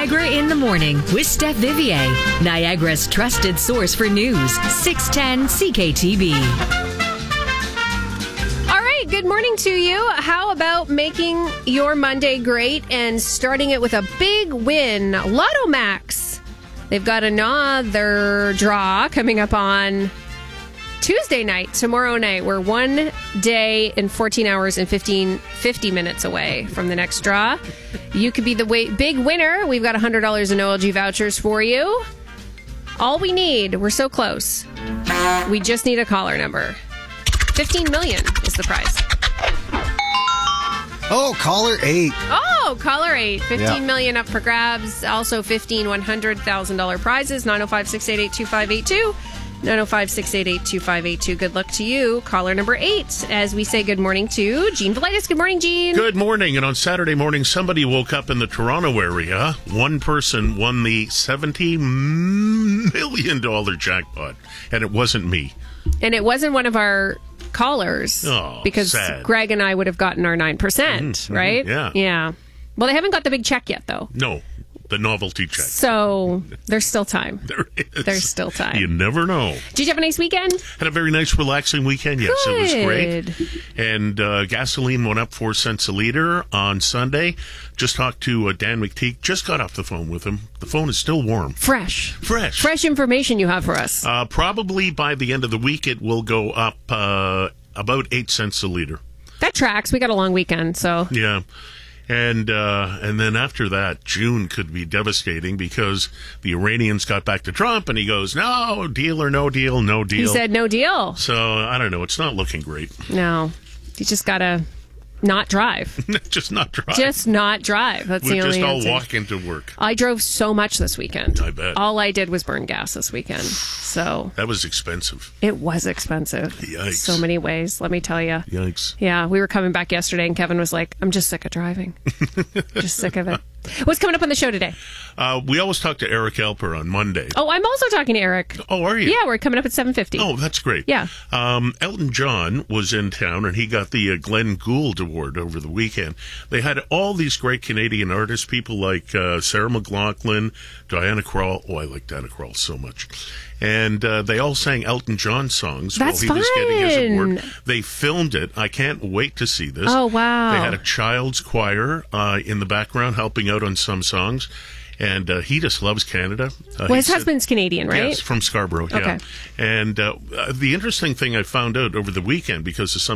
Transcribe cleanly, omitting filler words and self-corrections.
Niagara in the Morning with Steph Vivier, Niagara's trusted source for news. 610 CKTB. All right, good morning to you. How about making your Monday great and starting it with a big win? Lotto Max. They've got another draw coming up on Tuesday night, tomorrow night. We're 1 day and 14 hours and 50 minutes away from the next draw. You could be the big winner. We've got $100 in OLG vouchers for you. All we need, we're so close. We just need a caller number. 15 million is the prize. Oh, caller 8. Oh, caller 8. 15 million up for grabs. Also 15 $100,000 prizes. 905-688-2582. 905-688-2582. Good luck to you. Caller number 8, as we say good morning to Gene Velitis. Good morning, Gene. Good morning. And on Saturday morning, somebody woke up in the Toronto area. One person won the $70 million jackpot. And it wasn't me. And it wasn't one of our callers. Oh, because sad. Greg and I would have gotten our 9%, right? Yeah. Yeah. Well, they haven't got the big check yet, though. No, the novelty check. So there's still time. There is. There's still time. You never know. Did you have a nice weekend? Had a very nice, relaxing weekend. Yes, Good. It was great. And gasoline went up 4 cents a liter on Sunday. Just talked to Dan McTeague. Just got off the phone with him. The phone is still warm. Fresh information you have for us. Probably by the end of the week, it will go up about 8 cents a liter. That tracks. We got a long weekend, so. Yeah. And then after that, June could be devastating because the Iranians got back to Trump and he goes, no deal or no deal, no deal. He said no deal. So, I don't know. It's not looking great. No. You just got to not drive. Just not drive. Just not drive. That's the only We'll answer. just all walk into work. I drove so much this weekend. I bet. All I did was burn gas this weekend. So That was expensive. it was expensive. Yikes. So many ways, let me tell you. Yikes. Yeah, we were coming back yesterday and Kevin was like, I'm just sick of driving. Just sick of it. What's coming up on the show today? We always talk to Eric Alper on Monday. Oh, I'm also talking to Eric. Oh, are you? Yeah, we're coming up at 7:50. Oh, that's great. Yeah. Elton John was in town, and he got the Glenn Gould Award over the weekend. They had all these great Canadian artists, people like Sarah McLachlan, Diana Krall. Oh, I like Diana Krall so much. And they all sang Elton John songs That's while he was getting his award. fun. They filmed it. I can't wait to see this. Oh, wow. They had a child's choir in the background helping out on some songs. And he just loves Canada. Well, his husband's Canadian, right? Yes, from Scarborough, yeah. Okay. And the interesting thing I found out over the weekend, because of some